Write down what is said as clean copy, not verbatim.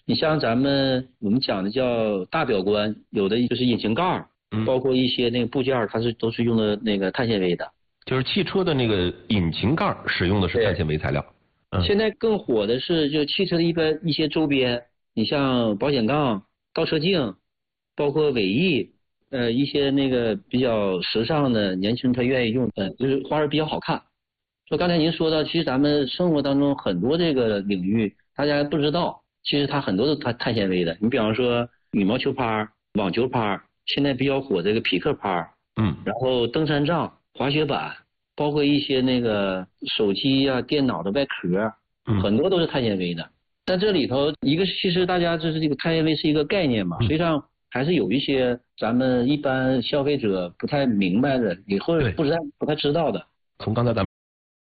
你像我们讲的叫大表观，有的就是引擎盖儿，包括一些那个部件儿，都是用的那个碳纤维的。 就是汽车的那个引擎盖使用的是碳纤维材料。 现在更火的是就汽车的一些周边，你像保险杠、倒车镜，包括尾翼，一些那个比较时尚的年轻人他愿意用的，就是花儿比较好看。说刚才您说到，其实咱们生活当中很多这个领域，大家不知道，其实它很多都碳纤维的。你比方说羽毛球拍、网球拍，现在比较火这个匹克拍，然后登山杖、滑雪板，包括一些那个手机啊、电脑的外壳，很多都是碳纤维的。但这里头其实大家这个碳纤维是一个概念嘛，实际上还是有一些咱们一般消费者不太明白的，或者不太知道的。 从刚才咱们